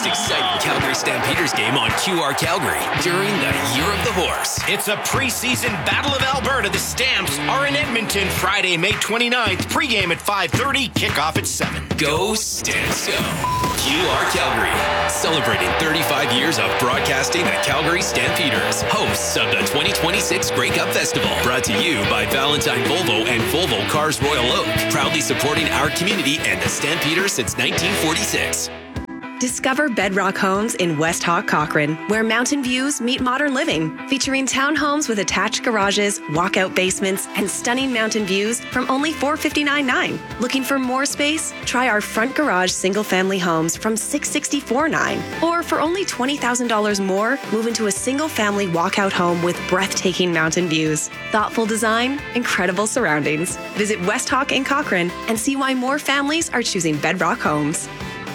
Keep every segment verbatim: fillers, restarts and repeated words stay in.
most exciting Calgary Stampeders game on Q R Calgary during the Year of the Horse. It's a preseason Battle of Alberta. The Stamps are in Edmonton Friday, May twenty-ninth. Pregame at five thirty, kickoff at seven. Go Stamps Go. Q R Calgary, celebrating thirty-five years of broadcasting the Calgary Stampeders, hosts of the twenty twenty-six Grey Cup Festival. Brought to you by Valentine Volvo and Volvo Cars Royal Oak, proudly supporting our community and the Stampeders since nineteen forty-six. Discover Bedrock Homes in West Hawk, Cochrane, where mountain views meet modern living, featuring townhomes with attached garages, walkout basements, and stunning mountain views from only four hundred fifty-nine dollars and nine cents. Looking for more space? Try our front garage single-family homes from six hundred sixty-four dollars and nine cents. Or for only twenty thousand dollars more, move into a single-family walkout home with breathtaking mountain views. Thoughtful design, incredible surroundings. Visit West Hawk in Cochrane and see why more families are choosing Bedrock Homes.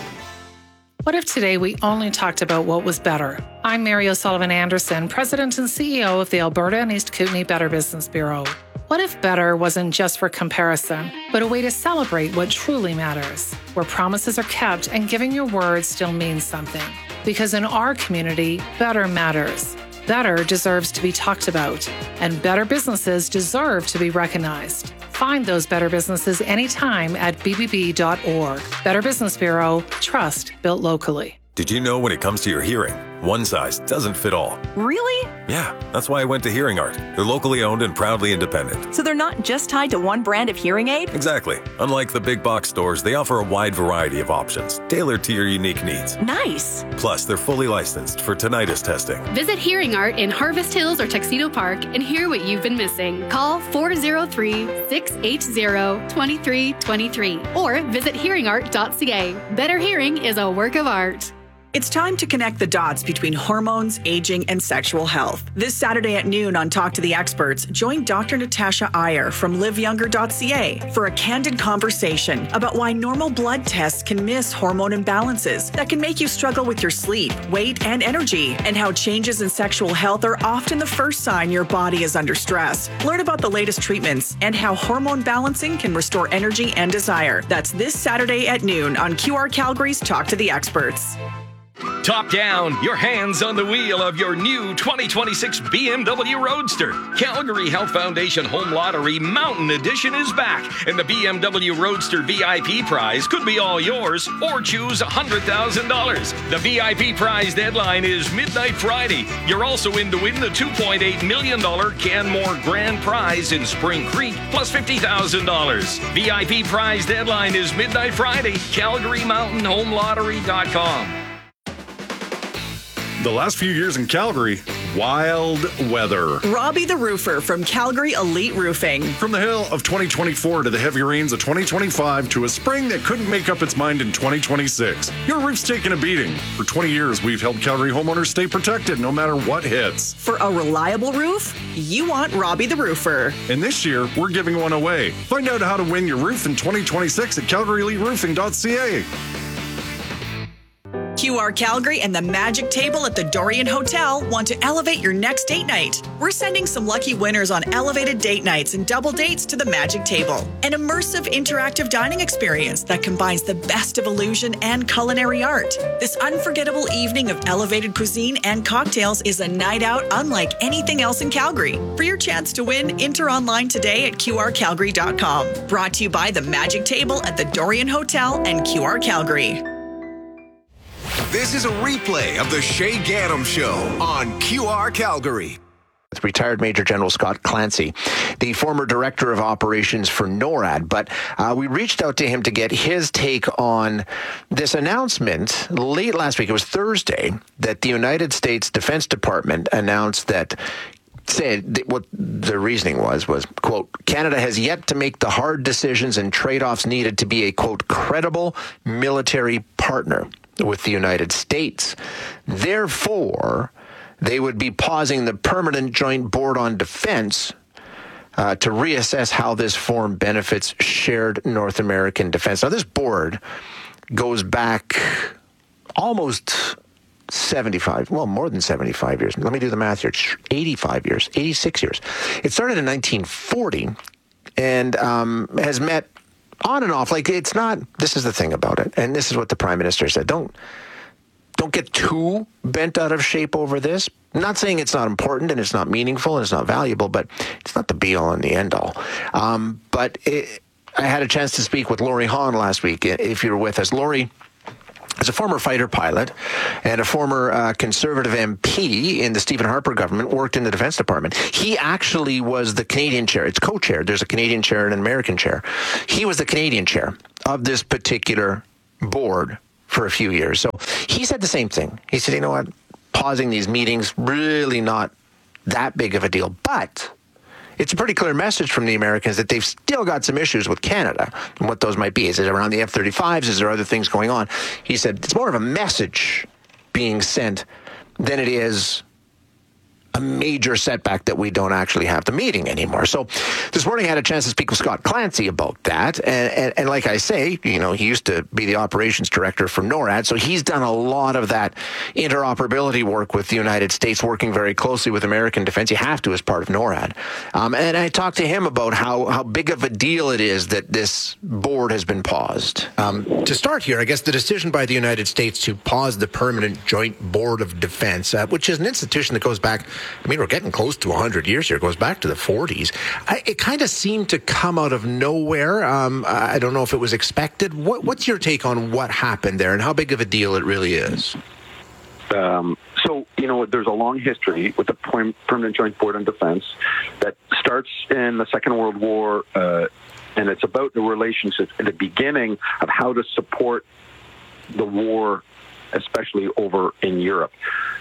What if today we only talked about what was better? I'm Mary O'Sullivan Anderson, President and C E O of the Alberta and East Kootenay Better Business Bureau. What if better wasn't just for comparison, but a way to celebrate what truly matters, where promises are kept and giving your word still means something? Because in our community, better matters. Better deserves to be talked about, and better businesses deserve to be recognized. Find those better businesses anytime at b b b dot org. Better Business Bureau, trust built locally. Did you know when it comes to your hearing, one size doesn't fit all? Really? Yeah, that's why I went to Hearing Art. They're locally owned and proudly independent. So they're not just tied to one brand of hearing aid? Exactly. Unlike the big box stores, they offer a wide variety of options, tailored to your unique needs. Nice. Plus, they're fully licensed for tinnitus testing. Visit Hearing Art in Harvest Hills or Tuxedo Park and hear what you've been missing. Call four oh three, six eight zero, two three two three or visit hearing art dot c a. Better hearing is a work of art. It's time to connect the dots between hormones, aging, and sexual health. This Saturday at noon on Talk to the Experts, join Doctor Natasha Iyer from live younger dot c a for a candid conversation about why normal blood tests can miss hormone imbalances that can make you struggle with your sleep, weight, and energy, and how changes in sexual health are often the first sign your body is under stress. Learn about the latest treatments and how hormone balancing can restore energy and desire. That's this Saturday at noon on Q R Calgary's Talk to the Experts. Top down, your hands on the wheel of your new twenty twenty-six B M W Roadster. Calgary Health Foundation Home Lottery Mountain Edition is back, and the B M W Roadster V I P prize could be all yours, or choose one hundred thousand dollars. The V I P prize deadline is midnight Friday. You're also in to win the two point eight million dollars Canmore Grand Prize in Spring Creek, plus fifty thousand dollars. V I P prize deadline is midnight Friday. Calgary Mountain Home Lottery dot com. The last few years in Calgary, wild weather. Robbie the Roofer from Calgary Elite Roofing. From the hail of twenty twenty-four to the heavy rains of twenty twenty-five to a spring that couldn't make up its mind in twenty twenty-six, your roof's taken a beating. For twenty years, we've helped Calgary homeowners stay protected no matter what hits. For a reliable roof, you want Robbie the Roofer. And this year, we're giving one away. Find out how to win your roof in twenty twenty-six at calgary elite roofing dot c a. Q R Calgary and the Magic Table at the Dorian Hotel want to elevate your next date night. We're sending some lucky winners on elevated date nights and double dates to the Magic Table, an immersive interactive dining experience that combines the best of illusion and culinary art. This unforgettable evening of elevated cuisine and cocktails is a night out unlike anything else in Calgary. For your chance to win, enter online today at q r calgary dot com. Brought to you by the Magic Table at the Dorian Hotel and Q R Calgary. This is a replay of the Shay Gaddam Show on Q R Calgary. With retired Major General Scott Clancy, the former Director of Operations for NORAD. But uh, we reached out to him to get his take on this announcement late last week. It was Thursday that the United States Defense Department announced that said that what the reasoning was, was, quote, Canada has yet to make the hard decisions and trade-offs needed to be a, quote, credible military partner with the United States. Therefore, they would be pausing the Permanent Joint Board on Defense uh, to reassess how this form benefits shared North American defense. Now, this board goes back almost seventy-five, well, more than seventy-five years. Let me do the math here. eighty-five years, eighty-six years. It started in nineteen forty and um, has met on and off. Like, it's not, this is the thing about it. And this is what the Prime Minister said. Don't, don't get too bent out of shape over this. I'm not saying it's not important and it's not meaningful and it's not valuable, but it's not the be-all and the end-all. Um, but it, I had a chance to speak with Laurie Hahn last week, if you were with us. Laurie is a former fighter pilot and a former uh, Conservative M P in the Stephen Harper government, worked in the Defense Department. He actually was the Canadian chair. It's co-chair. There's a Canadian chair and an American chair. He was the Canadian chair of this particular board for a few years. So he said the same thing. He said, you know what, pausing these meetings, really not that big of a deal. But it's a pretty clear message from the Americans that they've still got some issues with Canada and what those might be. Is it around the F thirty-fives? Is there other things going on? He said it's more of a message being sent than it is a major setback that we don't actually have the meeting anymore. So this morning I had a chance to speak with Scott Clancy about that. And, and, and like I say, you know, he used to be the operations director for NORAD. So he's done a lot of that interoperability work with the United States, working very closely with American defense. You have to as part of NORAD. Um, and I talked to him about how, how big of a deal it is that this board has been paused. Um, to start here, I guess the decision by the United States to pause the Permanent Joint Board of Defense, uh, which is an institution that goes back, I mean, we're getting close to one hundred years here. It goes back to the forties. I, it kind of seemed to come out of nowhere. Um, I don't know if it was expected. What, what's your take on what happened there and how big of a deal it really is? Um, so, you know, there's a long history with the Permanent Joint Board on Defense that starts in the Second World War, uh, and it's about the relationship at the beginning of how to support the war, especially over in Europe.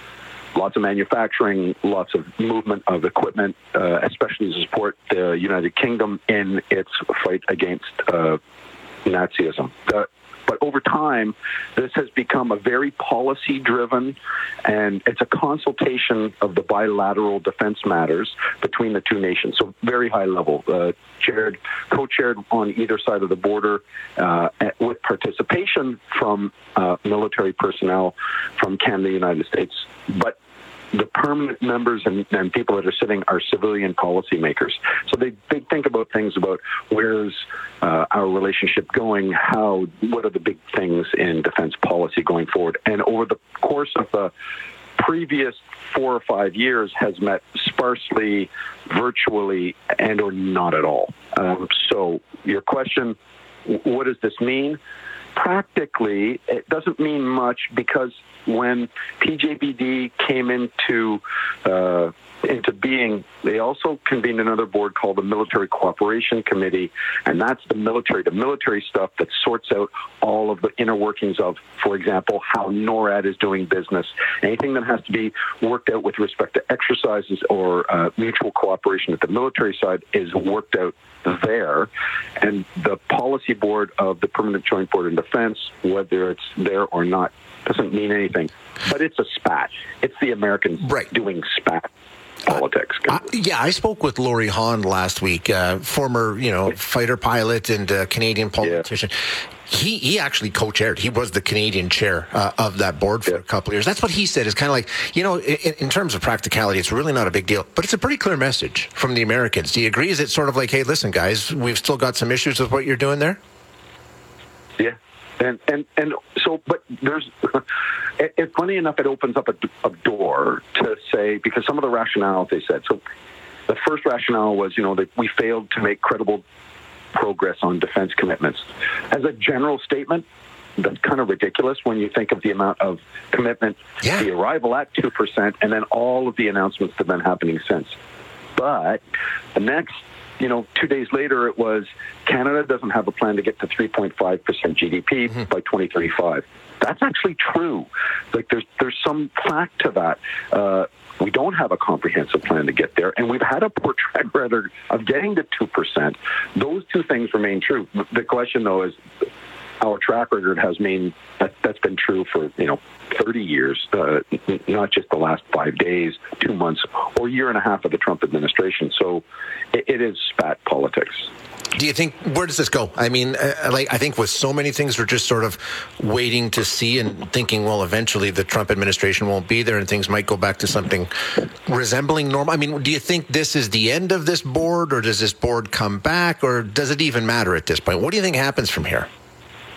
Lots of manufacturing, lots of movement of equipment, uh, especially to support the United Kingdom in its fight against uh, Nazism. The, but over time, this has become a very policy-driven, and it's a consultation of the bilateral defense matters between the two nations. So very high level, uh, chaired, co-chaired on either side of the border, uh, with participation from uh, military personnel from Canada, United States. But the permanent members and, and people that are sitting are civilian policymakers. So they, they think about things about where's uh, our relationship going, how, what are the big things in defense policy going forward. And over the course of the previous four or five years has met sparsely, virtually, and or not at all. Um, so your question, what does this mean? Practically, it doesn't mean much, because when P J B D came into uh, into being, they also convened another board called the Military Cooperation Committee, and that's the military-to-military stuff that sorts out all of the inner workings of, for example, how NORAD is doing business. Anything that has to be worked out with respect to exercises or uh, mutual cooperation at the military side is worked out there. And the policy board of the Permanent Joint Board of Defense, whether it's there or not, doesn't mean anything. But it's a spat. It's the Americans right. doing spat politics. Uh, yeah, I spoke with Laurie Hahn last week, uh, former, you know, fighter pilot and uh, Canadian politician. Yeah. He he actually co-chaired. He was the Canadian chair uh, of that board for yeah. a couple of years. That's what he said. Is kind of like, you know, in, in terms of practicality, it's really not a big deal, but it's a pretty clear message from the Americans. Do you agree? Is it sort of like, hey, listen, guys, we've still got some issues with what you're doing there? Yeah. And, and and so, but there's, it, it, funny enough, it opens up a, a door to say, because some of the rationales they said, so the first rationale was, you know, that we failed to make credible progress on defense commitments. As a general statement, that's kind of ridiculous when you think of the amount of commitment, yeah. the arrival at two percent, and then all of the announcements that have been happening since. But the next, you know, two days later, it was Canada doesn't have a plan to get to three point five percent G D P mm-hmm. by twenty thirty-five. That's actually true. Like, there's there's some fact to that. Uh, we don't have a comprehensive plan to get there, and we've had a poor track record of getting to two percent. Those two things remain true. The question, though, is our track record has mean that that's been true for, you know, thirty years, uh, not just the last five days, two months, or year and a half of the Trump administration. So it, it is spat politics. Do you think, where does this go? I mean, uh, like, I think with so many things, we're just sort of waiting to see and thinking, well, eventually the Trump administration won't be there and things might go back to something resembling normal. I mean, do you think this is the end of this board, or does this board come back, or does it even matter at this point? What do you think happens from here?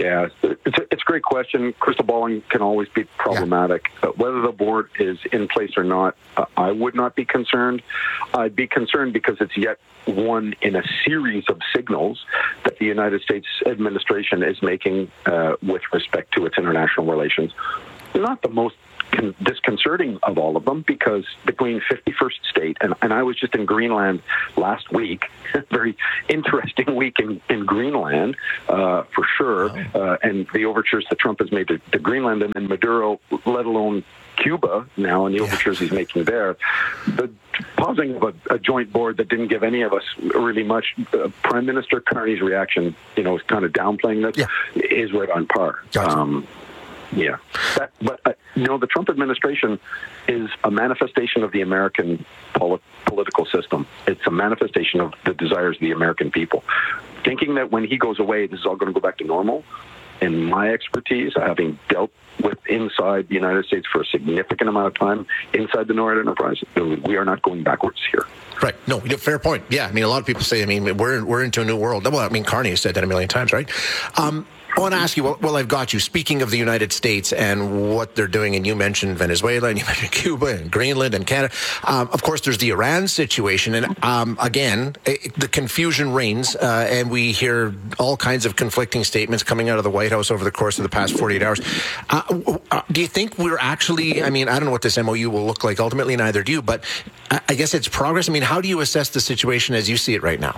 Yeah, it's a, it's a great question. Crystal balling can always be problematic. Yeah. But whether the board is in place or not, uh, I would not be concerned. I'd be concerned because it's yet one in a series of signals that the United States administration is making uh, with respect to its international relations. Not the most con- disconcerting of all of them, because the Green fifty-first state, and, and I was just in Greenland last week, very interesting week in, in Greenland, uh, for sure, uh, and the overtures that Trump has made to, to Greenland, and then Maduro, let alone Cuba now, and the overtures he's making there. The pausing of a, a joint board that didn't give any of us really much. Uh, Prime Minister Carney's reaction, you know, is kind of downplaying this, yeah. is right on par. Gotcha. Um, yeah. That, but, uh, you know, the Trump administration is a manifestation of the American poli- political system. It's a manifestation of the desires of the American people. Thinking that when he goes away, this is all going to go back to normal, in my expertise, having dealt with inside the United States for a significant amount of time inside the NORAD enterprise, we are not going backwards here. Right. No, fair point. Yeah. I mean, a lot of people say, I mean, we're we're into a new world. Well, I mean, Carney has said that a million times, right? Um, I want to ask you, well, well, I've got you. Speaking of the United States and what they're doing, and you mentioned Venezuela, and you mentioned Cuba, and Greenland, and Canada. Um, of course, there's the Iran situation. And um, again, it, the confusion reigns, uh, and we hear all kinds of conflicting statements coming out of the White House over the course of the past forty-eight hours. Uh, uh, do you think we're actually, I mean, I don't know what this M O U will look like ultimately, neither do you, but I, I guess it's progress. I mean, how do you assess the situation as you see it right now?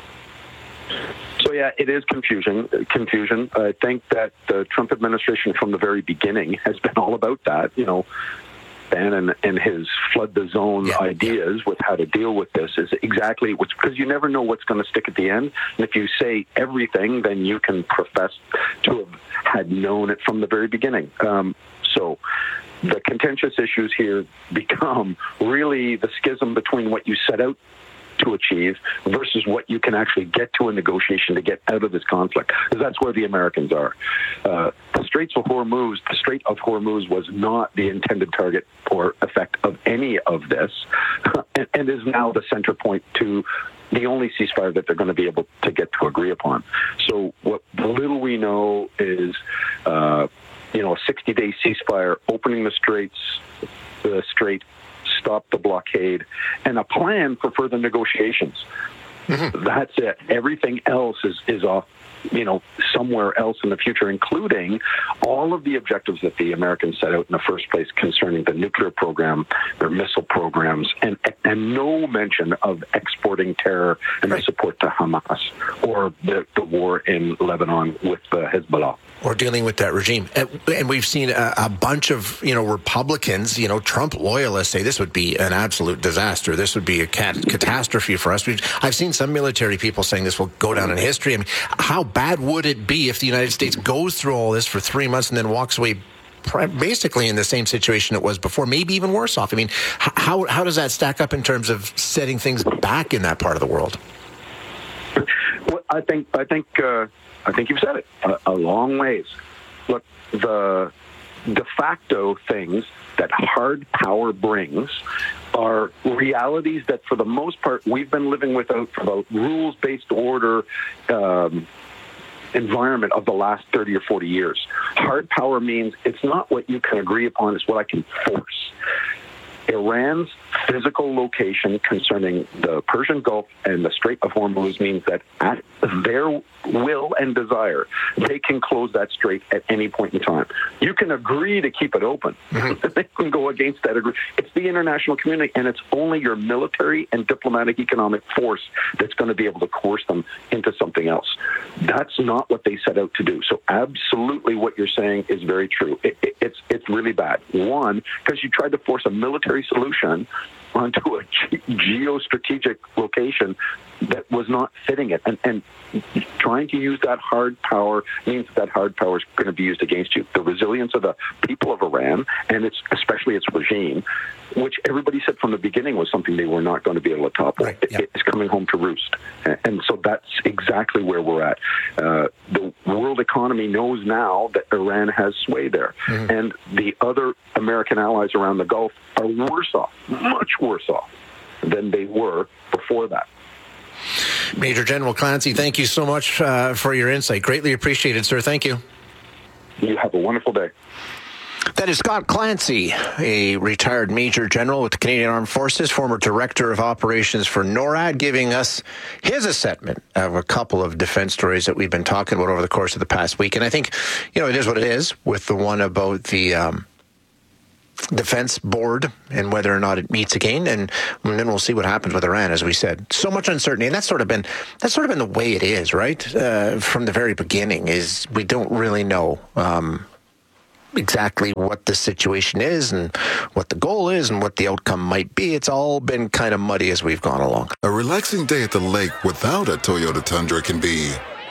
So, yeah, it is confusion. Confusion. I think that the Trump administration from the very beginning has been all about that. You know, Bannon and his flood the zone yeah, ideas yeah. with how to deal with this is exactly what's, because you never know what's going to stick at the end. And if you say everything, then you can profess to have had known it from the very beginning. Um, so the contentious issues here become really the schism between what you set out to achieve versus what you can actually get to a negotiation to get out of this conflict, because that's where the Americans are. Uh, the Straits of Hormuz, the Strait of Hormuz was not the intended target or effect of any of this, and, and is now the center point to the only ceasefire that they're going to be able to get to agree upon. So what little we know is, uh, you know, a sixty-day ceasefire, opening the straits, the strait, stop the blockade, and a plan for further negotiations. Mm-hmm. That's it. Everything else is, is off, you know, somewhere else in the future, including all of the objectives that the Americans set out in the first place concerning the nuclear program, their missile programs, and and no mention of exporting terror and right. the support to Hamas or the, the war in Lebanon with uh, Hezbollah. Or dealing with that regime. And, and we've seen a, a bunch of, you know, Republicans, you know, Trump loyalists say this would be an absolute disaster. This would be a cat- catastrophe for us. We've, I've seen some military people saying this will go down in history. I mean, how bad would it be if the United States goes through all this for three months and then walks away basically in the same situation it was before, maybe even worse off? I mean, how how does that stack up in terms of setting things back in that part of the world? Well, I think I think uh, I think you've said it a, a long ways. Look, the de facto things that hard power brings are realities that, for the most part, we've been living without for the rules-based order um, environment of the last thirty or forty years. Hard power means it's not what you can agree upon, it's what I can force. Iran's physical location concerning the Persian Gulf and the Strait of Hormuz means that at their will and desire, they can close that strait at any point in time. You can agree to keep it open. Mm-hmm. They can go against that agreement. It's the international community, and it's only your military and diplomatic economic force that's going to be able to coerce them into something else. That's not what they set out to do. So absolutely what you're saying is very true. It, it, it's, it's really bad. One, because you tried to force a military solution onto a ge- geostrategic location that was not fitting it. And, and trying to use that hard power means that, that hard power is going to be used against you. The resilience of the people of Iran, and it's especially its regime, which everybody said from the beginning was something they were not going to be able to topple, right, yeah. is coming home to roost. And so that's exactly where we're at. Uh, the world economy knows now that Iran has sway there. Mm-hmm. And the other American allies around the Gulf are worse off, much worse off than they were before that. Major General Clancy, thank you so much uh, for your insight. Greatly appreciated, sir. Thank you. You have a wonderful day. That is Scott Clancy, a retired Major General with the Canadian Armed Forces, former Director of Operations for NORAD, giving us his assessment of a couple of defense stories that we've been talking about over the course of the past week. And I think, you know, it is what it is with the one about the um, Defense Board and whether or not it meets again. And, and then we'll see what happens with Iran, as we said. So much uncertainty. And that's sort of been, that's sort of been the way it is, right? Uh, from the very beginning is we don't really know um exactly what the situation is and what the goal is and what the outcome might be. It's all been kind of muddy as we've gone along. A relaxing day at the lake without a Toyota Tundra can be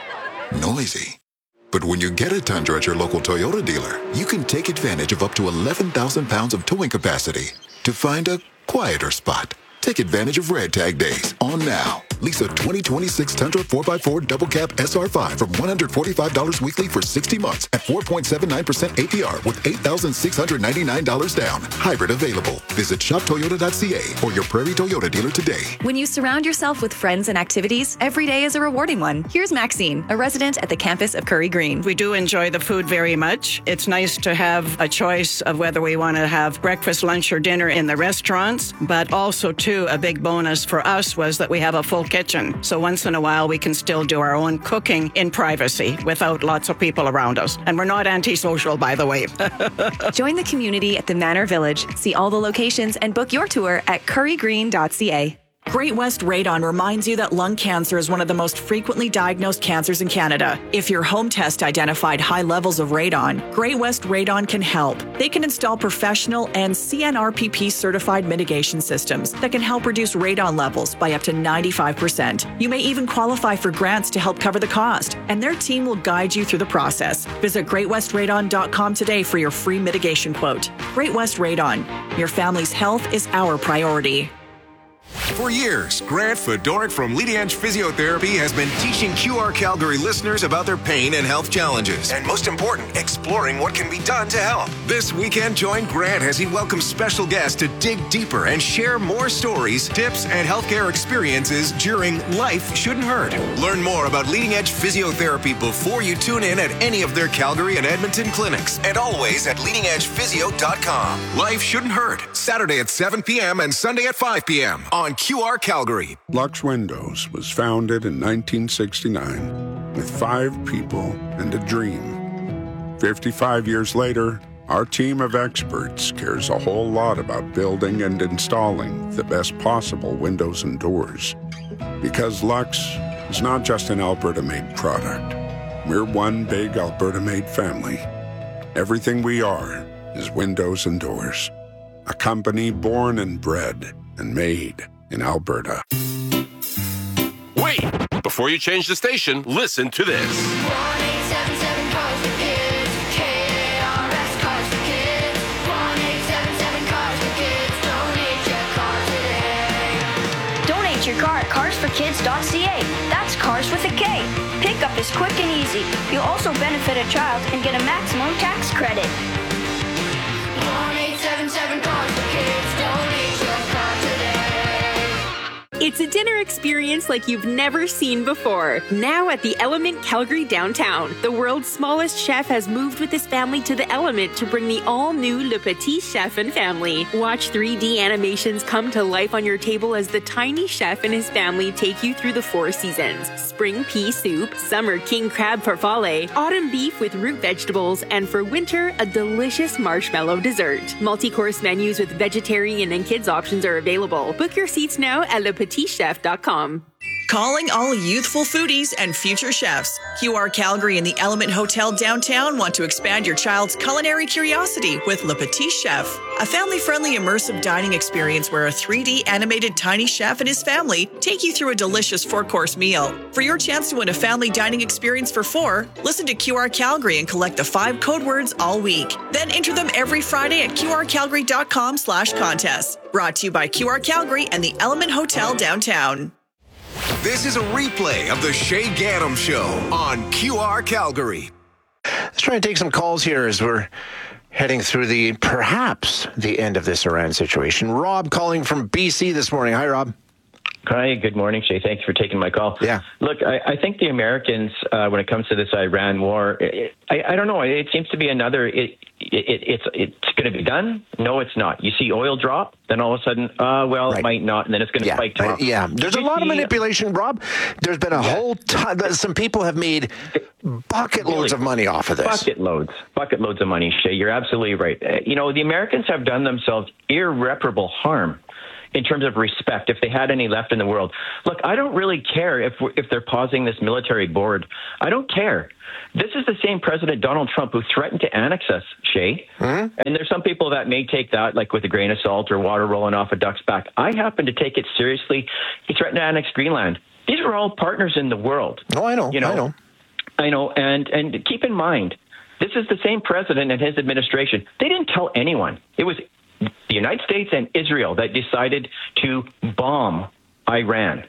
noisy. But when you get a Tundra at your local Toyota dealer, you can take advantage of up to eleven thousand pounds of towing capacity to find a quieter spot. Take advantage of Red Tag Days on now. Lease a twenty twenty-six Tundra four by four Double Cab S R five from one hundred forty-five dollars weekly for sixty months at four point seven nine percent A P R with eight thousand six hundred ninety-nine dollars down. Hybrid available. Visit shop toyota dot c a or your Prairie Toyota dealer today. When you surround yourself with friends and activities, every day is a rewarding one. Here's Maxine, a resident at the campus of Curry Green. We do enjoy the food very much. It's nice to have a choice of whether we want to have breakfast, lunch, or dinner in the restaurants, but also, too, a big bonus for us was that we have a full kitchen. So once in a while, we can still do our own cooking in privacy without lots of people around us. And we're not antisocial, by the way. Join the community at the Manor Village. See all the locations and book your tour at curry green dot c a. Great West Radon reminds you that lung cancer is one of the most frequently diagnosed cancers in Canada. If your home test identified high levels of radon, Great West Radon can help. They can install professional and C N R P P certified mitigation systems that can help reduce radon levels by up to ninety-five percent. You may even qualify for grants to help cover the cost, and their team will guide you through the process. Visit great west radon dot com today for your free mitigation quote. Great West Radon. Your family's health is our priority. For years, Grant Fedoruk from Leading Edge Physiotherapy has been teaching Q R Calgary listeners about their pain and health challenges. And most important, exploring what can be done to help. This weekend, join Grant as he welcomes special guests to dig deeper and share more stories, tips, and healthcare experiences during Life Shouldn't Hurt. Learn more about Leading Edge Physiotherapy before you tune in at any of their Calgary and Edmonton clinics. And always at leading edge physio dot com. Life Shouldn't Hurt. Saturday at seven p.m. and Sunday at five p.m. on Q R Calgary. Lux Windows was founded in nineteen sixty-nine with five people and a dream. fifty-five years later, our team of experts cares a whole lot about building and installing the best possible windows and doors. Because Lux is not just an Alberta-made product. We're one big Alberta-made family. Everything we are is windows and doors. A company born and bred and made in Alberta. Wait! Before you change the station, listen to this. one eight seven seven Cars for Kids. K A R S Cars for Kids. one eight seven seven Cars for Kids. Donate your car today. Donate your car at cars for kids dot c a. That's cars with a K. Pickup is quick and easy. You'll also benefit a child and get a maximum tax credit. one eight seven seven Cars for Kids. Donate your car today. It's a dinner experience like you've never seen before. Now at the Element Calgary downtown, the world's smallest chef has moved with his family to the Element to bring the all-new Le Petit Chef and family. Watch three D animations come to life on your table as the tiny chef and his family take you through the four seasons. Spring pea soup, summer king crab farfalle, autumn beef with root vegetables, and for winter, a delicious marshmallow dessert. Multi-course menus with vegetarian and kids options are available. Book your seats now at le petit chef dot com. Calling all youthful foodies and future chefs. Q R Calgary and the Element Hotel downtown want to expand your child's culinary curiosity with Le Petit Chef, a family-friendly immersive dining experience where a three D animated tiny chef and his family take you through a delicious four-course meal. For your chance to win a family dining experience for four, listen to Q R Calgary and collect the five code words all week. Then enter them every Friday at Q R calgary dot com slash contest. Brought to you by Q R Calgary and the Element Hotel downtown. This is a replay of the Shay Gaddam Show on Q R Calgary. Let's try and take some calls here as we're heading through the, perhaps, the end of this Iran situation. Rob calling from B C this morning. Hi, Rob. Hi, good morning, Shay. Thanks for taking my call. Yeah. Look, I, I think the Americans, uh, when it comes to this Iran war, it, I, I don't know. It seems to be another. It, it, it's it's going to be done. No, it's not. You see oil drop, then all of a sudden, uh, well, Right. it might not, and then it's going to Yeah, spike uh, tomorrow. yeah. There's a Did you lot of see- manipulation, Rob. There's been a whole ton. Some people have made bucket loads of money off of this. Bucket loads, bucket loads of money, Shay. You're absolutely right. Uh, you know, the Americans have done themselves irreparable harm in terms of respect, if they had any left in the world. Look, I don't really care if we're, if they're pausing this military board. I don't care. This is the same President Donald Trump who threatened to annex us, Shay. Mm-hmm. And there's some people that may take that like with a grain of salt or water rolling off a duck's back. I happen to take it seriously. He threatened to annex Greenland. These are all partners in the world. No, I know. You know, I know. I know. And, and keep in mind, this is the same president and his administration. They didn't tell anyone. It was the United States and Israel that decided to bomb Iran.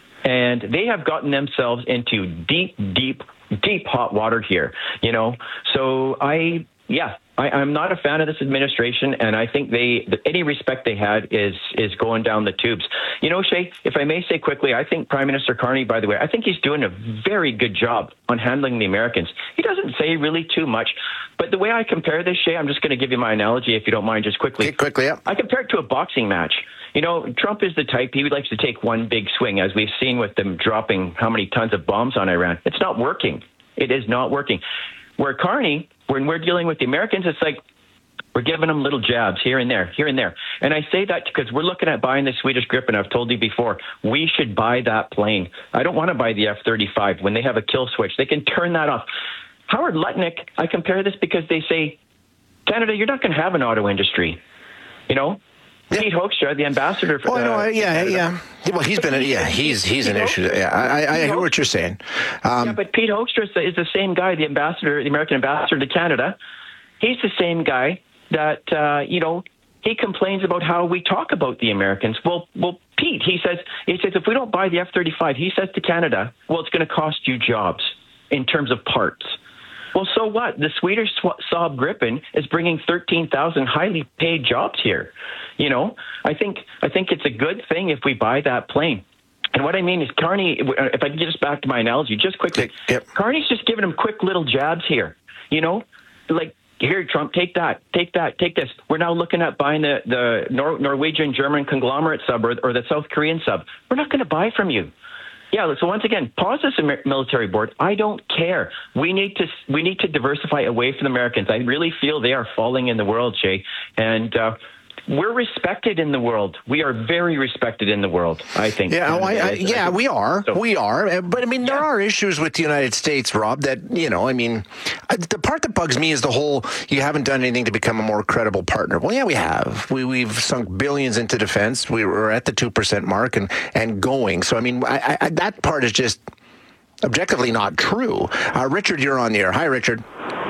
And they have gotten themselves into deep, deep, deep hot water here, you know. So I, yeah, I, I'm not a fan of this administration, and I think they, any respect they had is is going down the tubes. You know, Shay, if I may say quickly, I think Prime Minister Carney, by the way, I think he's doing a very good job on handling the Americans. He doesn't say really too much, but the way I compare this, Shay, I'm just going to give you my analogy, if you don't mind, just quickly. Okay, quickly, yeah. I compare it to a boxing match. You know, Trump is the type, he likes to take one big swing, as we've seen with them dropping how many tons of bombs on Iran. It's not working. It is not working. Where Carney, when we're dealing with the Americans, it's like we're giving them little jabs here and there, here and there. And I say that because we're looking at buying the Swedish Gripen. I've told you before, we should buy that plane. I don't want to buy the F thirty-five. When they have a kill switch, they can turn that off. Howard Lutnick, I compare this because they say, Canada, you're not going to have an auto industry. You know? Pete Hoekstra, the ambassador for Oh, I know. uh, I- yeah, yeah. Well, he's been. A, yeah, he's he's an issue. Yeah, I, I, I hear what you're saying. Um, yeah, but Pete Hoekstra is the, is the same guy, the ambassador, the American ambassador to Canada. He's the same guy that uh, you know. He complains about how we talk about the Americans. Well, well, Pete, he says he says if we don't buy the F thirty-five, he says to Canada, well, it's going to cost you jobs in terms of parts. Well, so what? The Swedish Saab Gripen is bringing thirteen thousand highly paid jobs here. You know, I think I think it's a good thing if we buy that plane. And what I mean is, Carney, if I can get us back to my analogy just quickly, yep. Carney's just giving him quick little jabs here. You know, like, here, Trump, take that, take that, take this. We're now looking at buying the, the Nor- Norwegian German conglomerate sub or, or the South Korean sub. We're not going to buy from you. Yeah, so once again, pause this military board. I don't care. We need to we need to diversify away from the Americans. I really feel they are falling in the world, Jay. And uh, we're respected in the world. We are very respected in the world, I think. Yeah, oh, I, I, I yeah, think- we are. so- We are. But, I mean, there are issues with the United States, Rob, that, you know, I mean, uh, the part that bugs me is the whole, you haven't done anything to become a more credible partner. Well, yeah, we have. We, we've sunk billions into defense. We were at the two percent mark and, and going. So, I mean, I, I, that part is just objectively not true. Uh, Richard, you're on the air. Hi, Richard.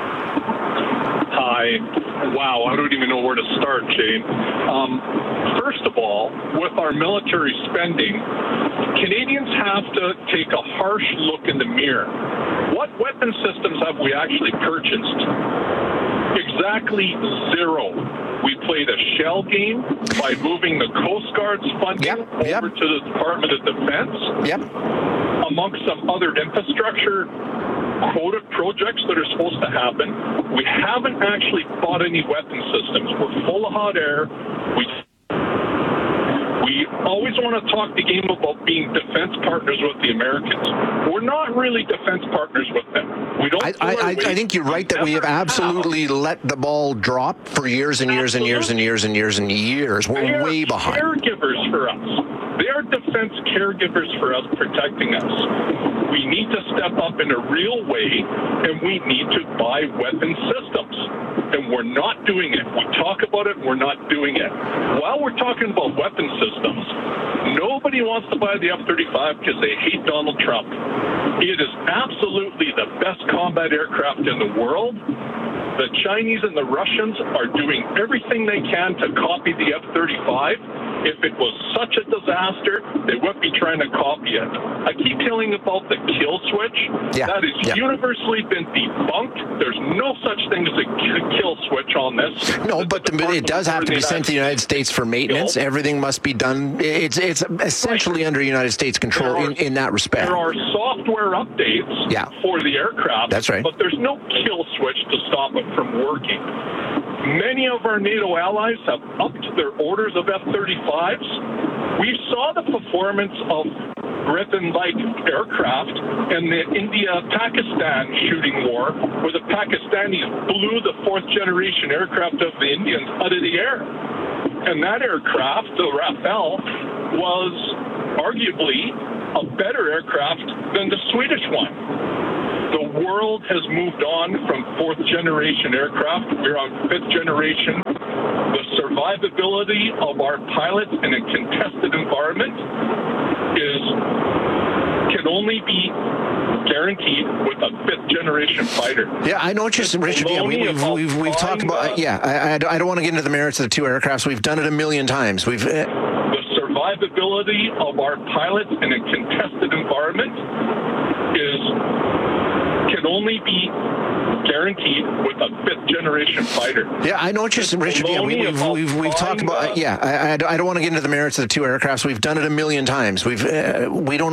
Hi. Wow, I don't even know where to start, Shane. Um, first of all, with our military spending, Canadians have to take a harsh look in the mirror. What weapon systems have we actually purchased? Exactly zero. We played a shell game by moving the Coast Guard's funding yep, yep. over to the Department of Defense, yep. amongst some other infrastructure quota projects that are supposed to happen. We haven't actually bought any weapon systems. We're full of hot air. We we always want to talk the game about being defense partners with the Americans. We're not really defense partners with them. We don't. I, I, I, I think you're right that we have absolutely let the ball drop for years and years and years and years and years and years. We're they way are behind. Caregivers for us. They are defense caregivers for us, protecting us. We need to step up in a real way, and we need to buy weapon systems. And we're not doing it. We talk about it, we're not doing it. While we're talking about weapon systems, nobody wants to buy the F thirty-five because they hate Donald Trump. It is absolutely the best combat aircraft in the world. The Chinese and the Russians are doing everything they can to copy the F thirty-five. If it was such a disaster, they wouldn't be trying to copy it. I keep telling about the kill switch. Yeah. That has Yeah. universally been debunked. There's no such thing as a k- kill switch on this. No, but the, it does have to be sent to the United States for maintenance. Everything must be done. It's it's essentially under United States control in, in that respect. There are software updates Yeah. for the aircraft. That's right. But there's no kill switch to stop it from working. Many of our NATO allies have upped their orders of F thirty-fives. We saw the performance of Griffin-like aircraft in the India-Pakistan shooting war, where the Pakistanis blew the fourth-generation aircraft of the Indians out of the air. And that aircraft, the Rafale, was arguably a better aircraft than the Swedish one. The world has moved on from fourth-generation aircraft. We're on fifth-generation. The survivability of our pilots in a contested environment is can only be guaranteed with a fifth-generation fighter. Yeah, I know what you're saying, Richard. Yeah, we, we've, we've, we've talked about, yeah, I, I I don't want to get into the merits of the two aircrafts. We've done it a million times. We've... Uh, the survivability of our pilots in a contested environment is can only be guaranteed with a fifth-generation fighter. Yeah, I know what you're saying, Richard. Yeah, we, we've, we've, we've talked about, yeah, I, I I don't want to get into the merits of the two aircrafts. We've done it a million times. We've uh, we don't